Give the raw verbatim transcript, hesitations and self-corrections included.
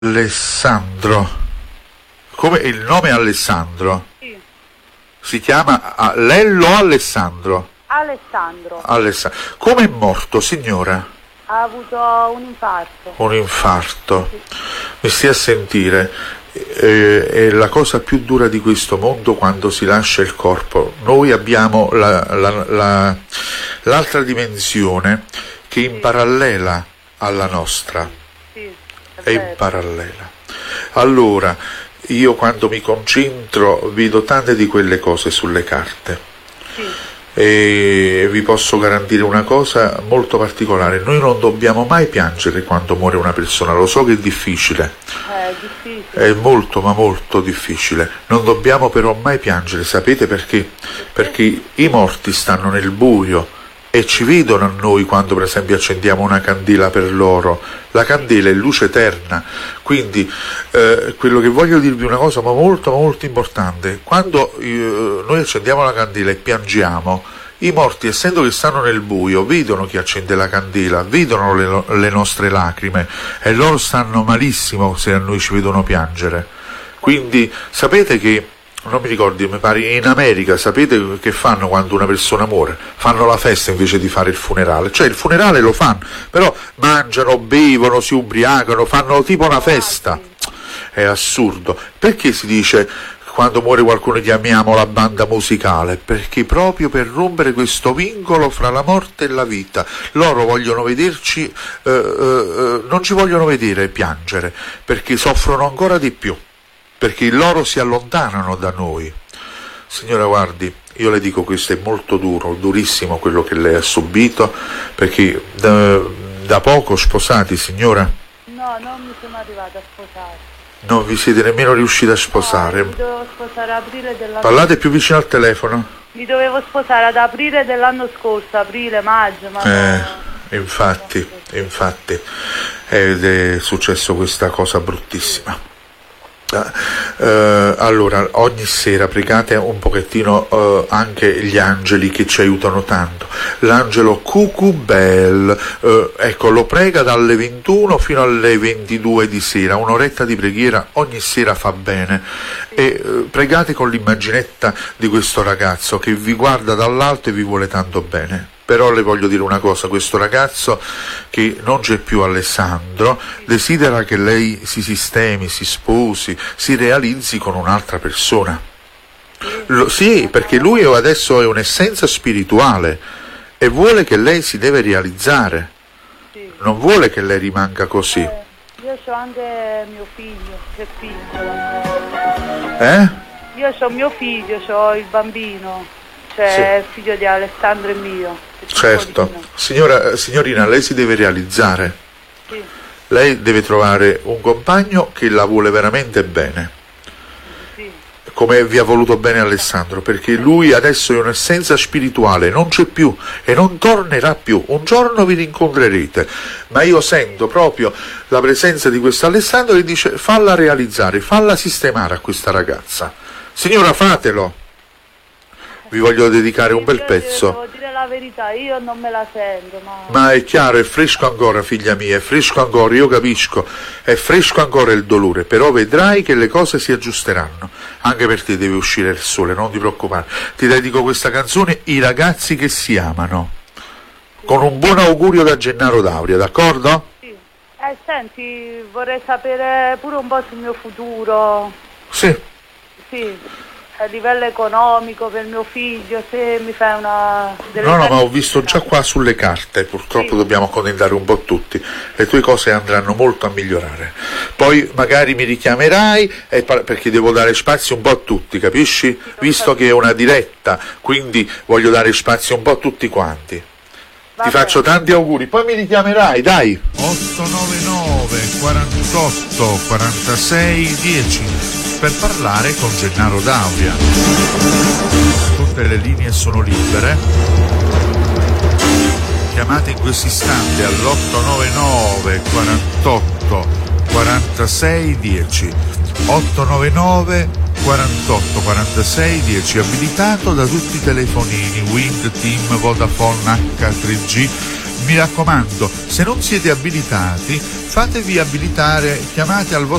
Alessandro, come il nome è Alessandro? Sì. Si chiama a- Lello Alessandro? Alessandro. Alessandro. Come è morto, signora? Ha avuto un infarto. Un infarto. Mi stia a sentire. Eh, è la cosa più dura di questo mondo quando si lascia il corpo. Noi abbiamo la, la, la, l'altra dimensione che è in parallela alla nostra. Sì, è È in vero. parallela. Allora, io quando mi concentro vedo tante di quelle cose sulle carte. Sì. E vi posso garantire una cosa molto particolare: noi non dobbiamo mai piangere quando muore una persona. Lo so che è difficile, È difficile. è molto ma molto difficile, non dobbiamo però mai piangere. Sapete perché? Perché i morti stanno nel buio e ci vedono a noi quando per esempio accendiamo una candela per loro. La candela è luce eterna, quindi eh, quello che voglio dirvi è una cosa ma molto ma molto importante: quando eh, noi accendiamo la candela e piangiamo, i morti, essendo che stanno nel buio, vedono chi accende la candela, vedono le, le nostre lacrime e loro stanno malissimo se a noi ci vedono piangere. Quindi sapete che, non mi ricordo, mi pare in America, sapete che fanno quando una persona muore? Fanno la festa invece di fare il funerale. Cioè il funerale lo fanno, però mangiano, bevono, si ubriacano, fanno tipo una festa. È assurdo. Perché si dice quando muore qualcuno chiamiamo la banda musicale? Perché proprio per rompere questo vincolo fra la morte e la vita. Loro vogliono vederci, eh, eh, non ci vogliono vedere piangere, perché soffrono ancora di più, perché loro si allontanano da noi. Signora, guardi, io le dico, questo è molto duro, durissimo quello che lei ha subito, perché da, da poco sposati, signora? No, non mi sono arrivata a sposare. Non vi siete nemmeno riusciti a sposare? No, mi dovevo sposare ad aprile dell'anno Parlate più vicino al telefono? Mi dovevo sposare ad aprile dell'anno scorso, aprile, maggio, ma Eh, no. infatti, infatti, ed è successo questa cosa bruttissima. Uh, allora, ogni sera pregate un pochettino uh, anche gli angeli che ci aiutano tanto. L'angelo Cucubel, uh, ecco, lo prega dalle ventuno fino alle ventidue di sera, un'oretta di preghiera ogni sera fa bene. E uh, pregate con l'immaginetta di questo ragazzo che vi guarda dall'alto e vi vuole tanto bene. Però le voglio dire una cosa: questo ragazzo che non c'è più, Alessandro, desidera che lei si sistemi, si sposi, si realizzi con un'altra persona. Lo, sì, perché lui adesso è un'essenza spirituale e vuole che lei si deve realizzare, Sì. non vuole che lei rimanga così. Eh, io ho anche mio figlio, che è piccolo. Eh? Io ho mio figlio, ho il bambino, cioè Sì. il figlio di Alessandro è mio. è Certo. piccolino. Signora, signorina, lei si deve realizzare. Sì, Lei deve trovare un compagno che la vuole veramente bene, sì. come vi ha voluto bene Alessandro, perché lui adesso è un'essenza spirituale, non c'è più e non tornerà più. Un giorno vi rincontrerete, ma io sento proprio la presenza di questo Alessandro che dice: falla realizzare, falla sistemare a questa ragazza. Signora, fatelo. Vi voglio dedicare un bel Io pezzo. Devo dire la verità, io non me la sento, ma... Ma è chiaro, è fresco ancora, figlia mia, è fresco ancora, io capisco, è fresco ancora il dolore, però vedrai che le cose si aggiusteranno. Anche per te deve uscire il sole, non ti preoccupare. Ti dedico questa canzone, I ragazzi che si amano, con un buon augurio da Gennaro D'Auria, d'accordo? Sì. Eh, senti, vorrei sapere pure un po' sul mio futuro. Sì. Sì. A livello economico per mio figlio, se mi fai una... delle No, no, ma ho carte- visto già qua sulle carte, purtroppo Sì. dobbiamo accontentare un po' tutti, le tue cose andranno molto a migliorare. Poi magari mi richiamerai e par- perché devo dare spazio un po' a tutti, capisci? Visto che è una diretta, quindi voglio dare spazio un po' a tutti quanti. Va Ti bene. faccio tanti auguri, poi mi richiamerai, dai. otto nove nove quarantotto quarantasei dieci per parlare con Gennaro D'Auria. Tutte le linee sono libere. Chiamate in questo istante all'otto nove nove quarantotto quarantasei dieci. otto nove nove quarantotto quarantasei dieci, abilitato da tutti i telefonini Wind, Team, Vodafone, acca tre G, mi raccomando, se non siete abilitati, fatevi abilitare, chiamate al vostro